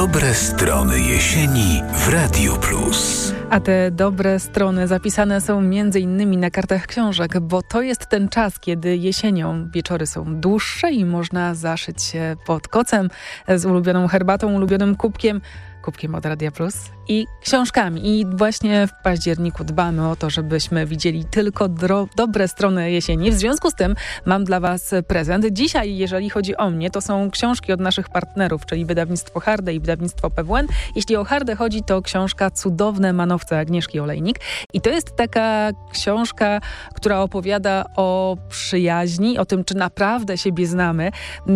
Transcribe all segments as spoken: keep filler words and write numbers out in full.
Dobre strony jesieni w Radiu Plus. A te dobre strony zapisane są między innymi na kartach książek, bo to jest ten czas, kiedy jesienią wieczory są dłuższe i można zaszyć się pod kocem z ulubioną herbatą, ulubionym kubkiem, kubkiem od Radia Plus i książkami. I właśnie w październiku dbamy o to, żebyśmy widzieli tylko dro- dobre strony jesieni. W związku z tym mam dla Was prezent. Dzisiaj, jeżeli chodzi o mnie, to są książki od naszych partnerów, czyli wydawnictwo Harde i wydawnictwo P W N. Jeśli o Harde chodzi, to książka Cudowne manowce Agnieszki Olejnik. I to jest taka książka, która opowiada o przyjaźni, o tym, czy naprawdę siebie znamy.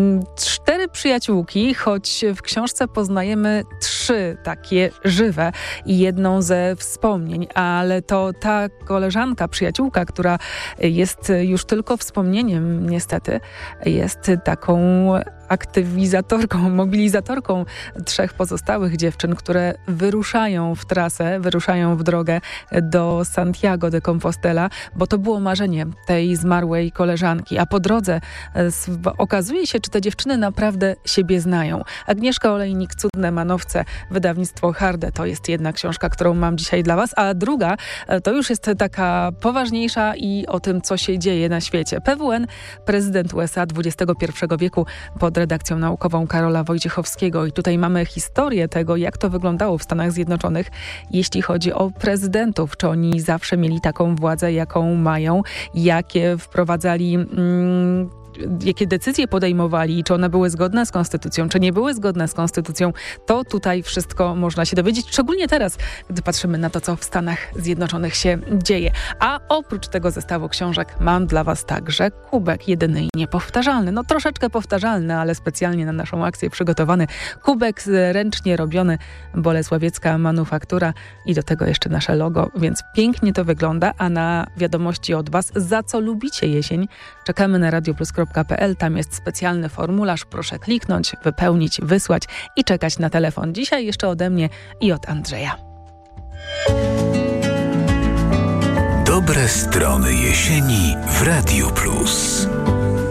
Cztery przyjaciółki, choć w książce poznajemy trzy takie żywe i jedną ze wspomnień, ale to ta koleżanka, przyjaciółka, która jest już tylko wspomnieniem niestety, jest taką aktywizatorką, mobilizatorką trzech pozostałych dziewczyn, które wyruszają w trasę, wyruszają w drogę do Santiago de Compostela, bo to było marzenie tej zmarłej koleżanki. A po drodze okazuje się, czy te dziewczyny naprawdę siebie znają. Agnieszka Olejnik, Cudne manowce, wydawnictwo Harde, to jest jedna książka, którą mam dzisiaj dla Was, a druga to już jest taka poważniejsza i o tym, co się dzieje na świecie. P W N, prezydent U S A dwudziestego pierwszego wieku, pod redakcją naukową Karola Wojciechowskiego. I tutaj mamy historię tego, jak to wyglądało w Stanach Zjednoczonych, jeśli chodzi o prezydentów. Czy oni zawsze mieli taką władzę, jaką mają, jakie wprowadzali... Mm, jakie decyzje podejmowali, czy one były zgodne z konstytucją, czy nie były zgodne z konstytucją, to tutaj wszystko można się dowiedzieć, szczególnie teraz, gdy patrzymy na to, co w Stanach Zjednoczonych się dzieje. A oprócz tego zestawu książek mam dla Was także kubek jedyny i niepowtarzalny. No troszeczkę powtarzalny, ale specjalnie na naszą akcję przygotowany. Kubek ręcznie robiony, bolesławiecka manufaktura i do tego jeszcze nasze logo, więc pięknie to wygląda, a na wiadomości od Was, za co lubicie jesień, czekamy na radioplus kropka p l. Tam jest specjalny formularz. Proszę kliknąć, wypełnić, wysłać i czekać na telefon. Dzisiaj jeszcze ode mnie i od Andrzeja. Dobre strony jesieni w Radiu Plus.